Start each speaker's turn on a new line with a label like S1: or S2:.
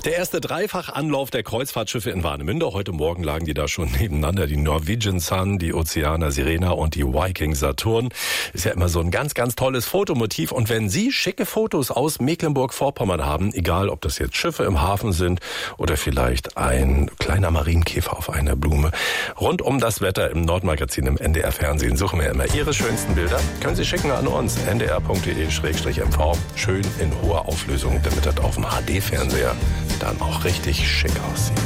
S1: Der erste Dreifachanlauf der Kreuzfahrtschiffe in Warnemünde. Heute Morgen lagen die da schon nebeneinander. Die Norwegian Sun, die Oceana Sirena und die Viking Saturn. Ist ja immer so ein ganz, ganz tolles Fotomotiv. Und wenn Sie schicke Fotos aus Mecklenburg-Vorpommern haben, egal ob das jetzt Schiffe im Hafen sind oder vielleicht ein kleiner Marienkäfer auf einer Blume, rund um das Wetter im Nordmagazin im NDR-Fernsehen suchen wir immer Ihre schönsten Bilder. Können Sie schicken an uns, ndr.de/mv. Schön in hoher Auflösung, damit das auf dem HD-Fernseher dann auch richtig schick aussieht.